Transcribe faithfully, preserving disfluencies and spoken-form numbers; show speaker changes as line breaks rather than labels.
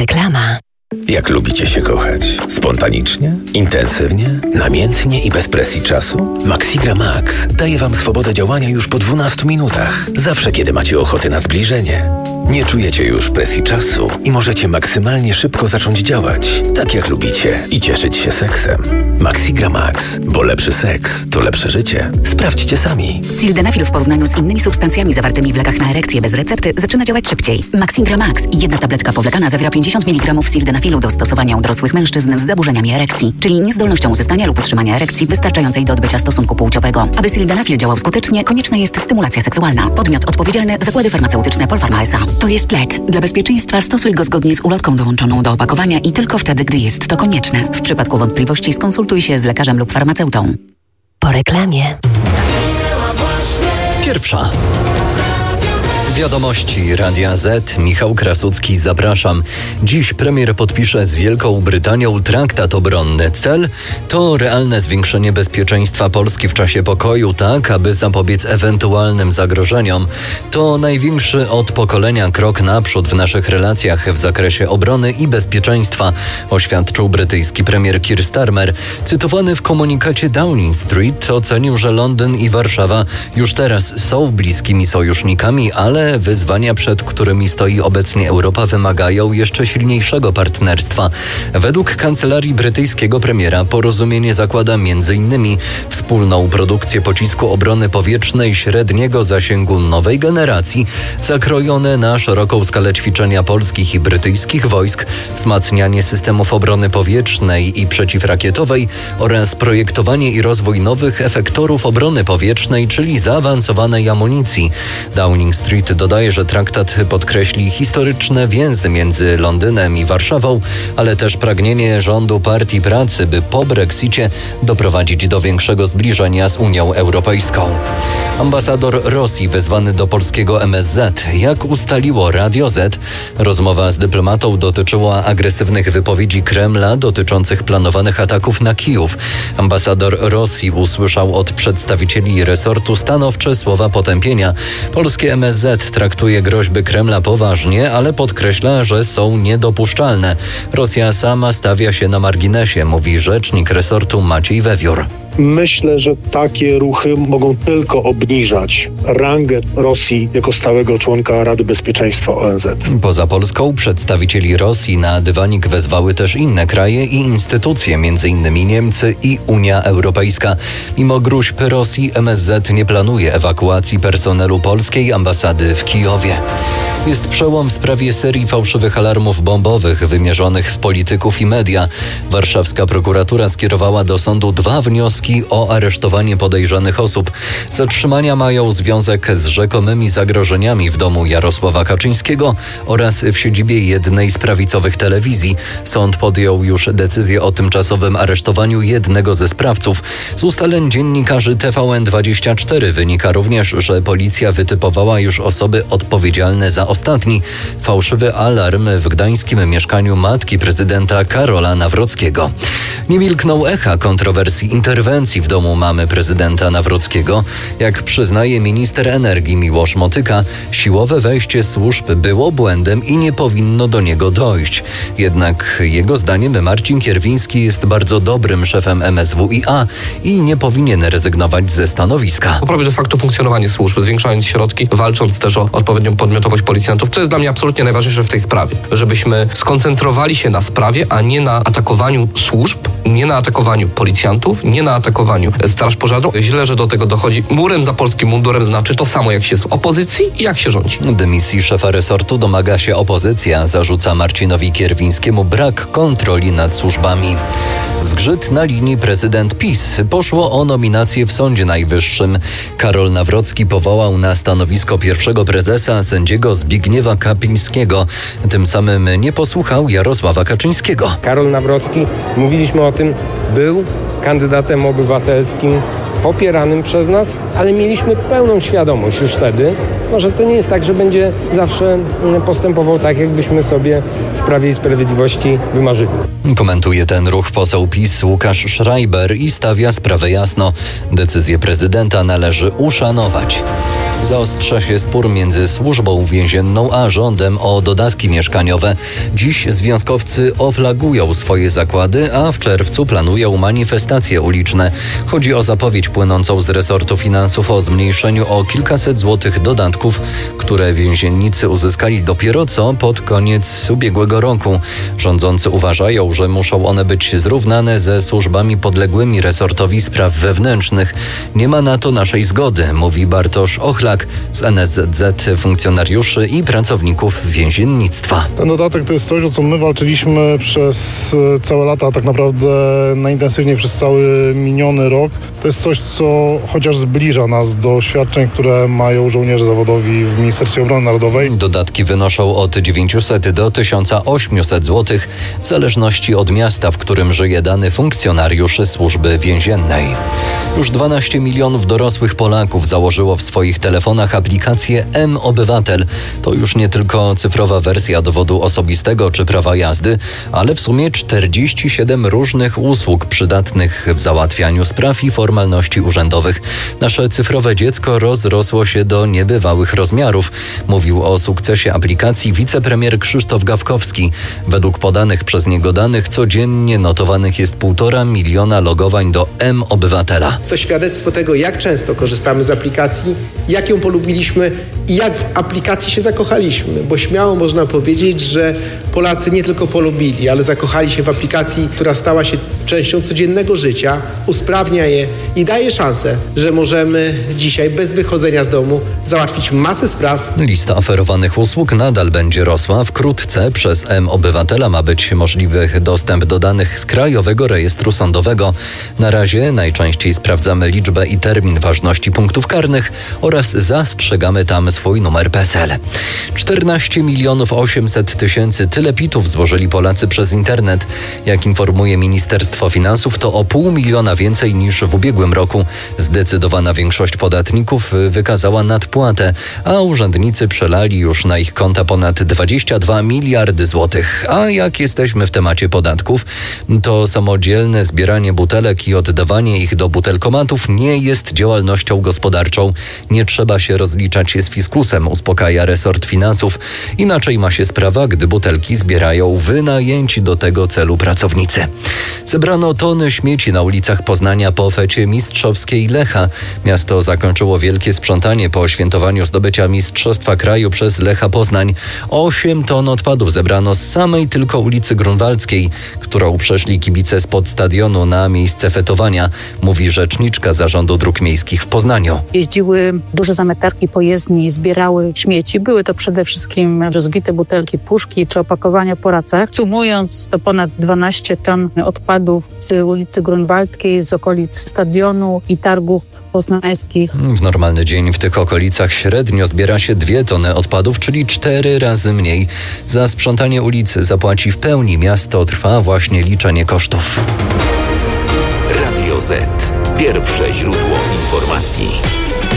Reklama.
Jak lubicie się kochać? Spontanicznie? Intensywnie? Namiętnie i bez presji czasu? Maxigra Max daje Wam swobodę działania już po dwunastu minutach. Zawsze, kiedy macie ochotę na zbliżenie. Nie czujecie już presji czasu i możecie maksymalnie szybko zacząć działać, tak jak lubicie, i cieszyć się seksem. Maxigra Max, bo lepszy seks to lepsze życie. Sprawdźcie sami.
Sildenafil w porównaniu z innymi substancjami zawartymi w lekach na erekcję bez recepty zaczyna działać szybciej. Maxigra Max i jedna tabletka powlekana zawiera pięćdziesiąt miligramów sildenafilu do stosowania u dorosłych mężczyzn z zaburzeniami erekcji, czyli niezdolnością uzyskania lub utrzymania erekcji wystarczającej do odbycia stosunku płciowego. Aby sildenafil działał skutecznie, konieczna jest stymulacja seksualna. Podmiot odpowiedzialny: Zakłady Farmaceutyczne Polpharma S A. To jest lek. Dla bezpieczeństwa stosuj go zgodnie z ulotką dołączoną do opakowania i tylko wtedy, gdy jest to konieczne. W przypadku wątpliwości skonsultuj się z lekarzem lub farmaceutą. Po reklamie.
Pierwsza. Wiadomości Radia Z. Michał Krasucki, zapraszam. Dziś premier podpisze z Wielką Brytanią traktat obronny. Cel to realne zwiększenie bezpieczeństwa Polski w czasie pokoju, tak aby zapobiec ewentualnym zagrożeniom. To największy od pokolenia krok naprzód w naszych relacjach w zakresie obrony i bezpieczeństwa, oświadczył brytyjski premier Keir Starmer. Cytowany w komunikacie Downing Street ocenił, że Londyn i Warszawa już teraz są bliskimi sojusznikami, ale wyzwania, przed którymi stoi obecnie Europa, wymagają jeszcze silniejszego partnerstwa. Według kancelarii brytyjskiego premiera porozumienie zakłada między innymi wspólną produkcję pocisku obrony powietrznej średniego zasięgu nowej generacji, zakrojone na szeroką skalę ćwiczenia polskich i brytyjskich wojsk, wzmacnianie systemów obrony powietrznej i przeciwrakietowej oraz projektowanie i rozwój nowych efektorów obrony powietrznej, czyli zaawansowanej amunicji. Downing Street dodaje, że traktat podkreśli historyczne więzy między Londynem i Warszawą, ale też pragnienie rządu Partii Pracy, by po Brexicie doprowadzić do większego zbliżenia z Unią Europejską. Ambasador Rosji wezwany do polskiego M S Z. Jak ustaliło Radio Z, rozmowa z dyplomatą dotyczyła agresywnych wypowiedzi Kremla dotyczących planowanych ataków na Kijów. Ambasador Rosji usłyszał od przedstawicieli resortu stanowcze słowa potępienia. Polskie M S Z traktuje groźby Kremla poważnie, ale podkreśla, że są niedopuszczalne. Rosja sama stawia się na marginesie, mówi rzecznik resortu Maciej Wewiór.
Myślę, że takie ruchy mogą tylko obniżać rangę Rosji jako stałego członka Rady Bezpieczeństwa O N Z.
Poza Polską przedstawicieli Rosji na dywanik wezwały też inne kraje i instytucje, między innymi Niemcy i Unia Europejska. Mimo gróźb Rosji M S Z nie planuje ewakuacji personelu polskiej ambasady w Kijowie. Jest przełom w sprawie serii fałszywych alarmów bombowych wymierzonych w polityków i media. Warszawska prokuratura skierowała do sądu dwa wnioski o aresztowanie podejrzanych osób. Zatrzymania mają związek z rzekomymi zagrożeniami w domu Jarosława Kaczyńskiego oraz w siedzibie jednej z prawicowych telewizji. Sąd podjął już decyzję o tymczasowym aresztowaniu jednego ze sprawców. Z ustaleń dziennikarzy T V N dwadzieścia cztery wynika również, że policja wytypowała już osoby odpowiedzialne za ostatni fałszywy alarm w gdańskim mieszkaniu matki prezydenta Karola Nawrockiego. Nie milkną echa kontrowersji interwencji w domu mamy prezydenta Nawrockiego. Jak przyznaje minister energii Miłosz Motyka, siłowe wejście służb było błędem i nie powinno do niego dojść. Jednak jego zdaniem Marcin Kierwiński jest bardzo dobrym szefem M S W i A i nie powinien rezygnować ze stanowiska.
Poprawić de facto funkcjonowanie służb, zwiększając środki, walcząc też o odpowiednią podmiotowość policjantów. To jest dla mnie absolutnie najważniejsze w tej sprawie. Żebyśmy skoncentrowali się na sprawie, a nie na atakowaniu służb, nie na atakowaniu policjantów, nie na atakowaniu Straż Pożarną. Źle, że do tego dochodzi. Murem za polskim mundurem znaczy to samo, jak się z opozycji i jak się rządzi.
Dymisji szefa resortu domaga się opozycja. Zarzuca Marcinowi Kierwińskiemu brak kontroli nad służbami. Zgrzyt na linii prezydent PiS. Poszło o nominację w Sądzie Najwyższym. Karol Nawrocki powołał na stanowisko pierwszego prezesa sędziego Zbigniewa Kapińskiego. Tym samym nie posłuchał Jarosława Kaczyńskiego.
Karol Nawrocki, mówiliśmy o tym, był kandydatem obywatelskim popieranym przez nas, ale mieliśmy pełną świadomość już wtedy, może to nie jest tak, że będzie zawsze postępował tak, jakbyśmy sobie w Prawie i Sprawiedliwości wymarzyli.
Komentuje ten ruch poseł PiS Łukasz Schreiber i stawia sprawę jasno. Decyzję prezydenta należy uszanować. Zaostrza się spór między służbą więzienną a rządem o dodatki mieszkaniowe. Dziś związkowcy oflagują swoje zakłady, a w czerwcu planują manifestacje uliczne. Chodzi o zapowiedź płynącą z resortu finansów o zmniejszeniu o kilkaset złotych dodatków, które więziennicy uzyskali dopiero co pod koniec ubiegłego roku. Rządzący uważają, że muszą one być zrównane ze służbami podległymi resortowi spraw wewnętrznych. Nie ma na to naszej zgody, mówi Bartosz Ochlak z N S Z Z, funkcjonariuszy i pracowników więziennictwa.
Ten dodatek to jest coś, o co my walczyliśmy przez całe lata, a tak naprawdę najintensywniej przez cały miniony rok. To jest coś, co chociaż zbliża nas do świadczeń, które mają żołnierze zawodowi w Ministerstwie Obrony Narodowej.
Dodatki wynoszą od dziewięćset do tysiąc osiemset złotych w zależności od miasta, w którym żyje dany funkcjonariusz służby więziennej. Już dwanaście milionów dorosłych Polaków założyło w swoich telefonach aplikację M-Obywatel. To już nie tylko cyfrowa wersja dowodu osobistego czy prawa jazdy, ale w sumie czterdzieści siedem różnych usług przydatnych w załatwianiu spraw i formalności urzędowych. Nasze cyfrowe dziecko rozrosło się do niebywałych rozmiarów, mówił o sukcesie aplikacji wicepremier Krzysztof Gawkowski. Według podanych przez niego danych codziennie notowanych jest półtora miliona logowań do M-Obywatela.
To świadectwo tego, jak często korzystamy z aplikacji, jak ją polubiliśmy i jak w aplikacji się zakochaliśmy, bo śmiało można powiedzieć, że Polacy nie tylko polubili, ale zakochali się w aplikacji, która stała się częścią codziennego życia, usprawnia je i daje szansę, że możemy dzisiaj bez wychodzenia z domu załatwić masę spraw.
Lista oferowanych usług nadal będzie rosła. Wkrótce przez M-Obywatela ma być możliwy dostęp do danych z Krajowego Rejestru Sądowego. Na razie najczęściej sprawdzamy liczbę i termin ważności punktów karnych oraz zastrzegamy tam swój numer P E S L. czternaście milionów osiemset tysięcy tylepitów złożyli Polacy przez internet. Jak informuje Ministerstwo Finansów, to o pół miliona więcej niż w ubiegłym roku. Zdecydowana większość podatników wykazała nadpłatę, a urzędnicy przelali już na ich konta ponad dwadzieścia dwa miliardy złotych. A jak jesteśmy w temacie podatków, to samodzielne zbieranie butelek i oddawanie ich do butelkomatów nie jest działalnością gospodarczą. Nie trzeba się rozliczać z fiskusem, uspokaja resort finansów. Inaczej ma się sprawa, gdy butelki zbierają wynajęci do tego celu pracownicy. Zebrano tony śmieci na ulicach Poznania po fecie mistrzowskiej Lecha. Miasto zakończyło wielkie sprzątanie po świętowaniu zdobycia Mistrzostwa Kraju przez Lecha Poznań. Osiem ton odpadów zebrano z samej tylko ulicy Grunwaldzkiej, którą przeszli kibice spod stadionu na miejsce fetowania, mówi rzeczniczka Zarządu Dróg Miejskich w Poznaniu.
Jeździły duże zamętarki po jezdni i zbierały śmieci. Były to przede wszystkim rozbite butelki, puszki czy opakowania po racach. Sumując to ponad dwanaście ton odpadów z ulicy Grunwaldzkiej, z okolic stadionu i targów poznańskich.
W normalny dzień w tych okolicach średnio zbiera się dwie tony odpadów, czyli cztery razy mniej. Za sprzątanie ulic zapłaci w pełni miasto. Trwa właśnie liczenie kosztów.
Radio Z. Pierwsze źródło informacji.